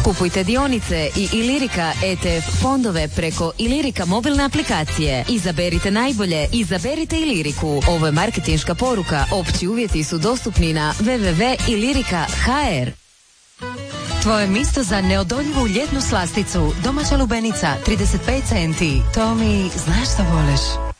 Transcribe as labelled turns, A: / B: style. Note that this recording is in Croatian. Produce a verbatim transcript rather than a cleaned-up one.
A: Kupujte dionice i Ilirika E T F fondove preko Ilirika mobilne aplikacije. Izaberite najbolje, izaberite Iliriku. Ovo je marketinška poruka. Opći uvjeti su dostupni na w w w tačka ilirika tačka h r.
B: Tvoje misto za neodoljivu ljetnu slasticu. Domaća lubenica, trideset pet centi. To mi, znaš što voliš?